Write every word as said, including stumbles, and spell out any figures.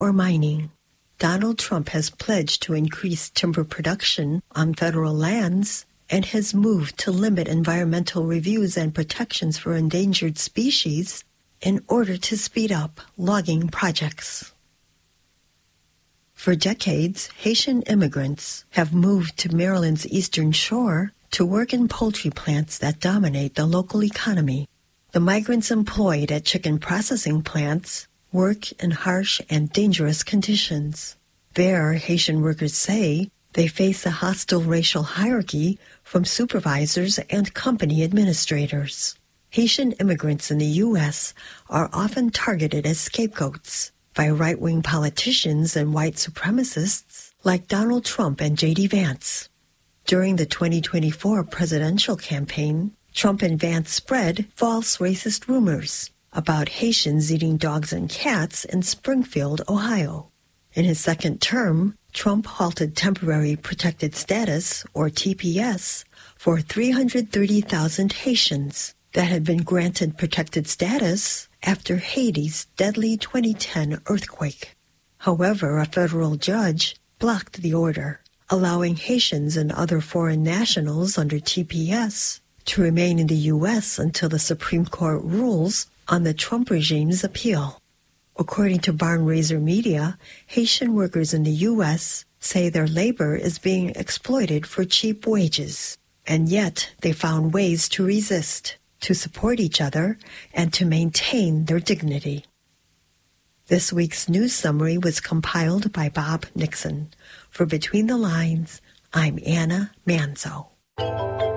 or mining. Donald Trump has pledged to increase timber production on federal lands and has moved to limit environmental reviews and protections for endangered species in order to speed up logging projects. For decades, Haitian immigrants have moved to Maryland's Eastern Shore to work in poultry plants that dominate the local economy. The migrants employed at chicken processing plants work in harsh and dangerous conditions. There, Haitian workers say they face a hostile racial hierarchy from supervisors and company administrators. Haitian immigrants in the U S are often targeted as scapegoats by right-wing politicians and white supremacists like Donald Trump and J D Vance. During the twenty twenty-four presidential campaign, Trump and Vance spread false racist rumors about Haitians eating dogs and cats in Springfield, Ohio. In his second term, Trump halted temporary protected status, or T P S, for three hundred thirty thousand Haitians that had been granted protected status after Haiti's deadly twenty ten earthquake. However, a federal judge blocked the order, allowing Haitians and other foreign nationals under T P S to remain in the U S until the Supreme Court rules on the Trump regime's appeal. According to Barnraiser Media, Haitian workers in the U S say their labor is being exploited for cheap wages, and yet they found ways to resist, to support each other, and to maintain their dignity. This week's news summary was compiled by Bob Nixon. For Between the Lines, I'm Anna Manzo.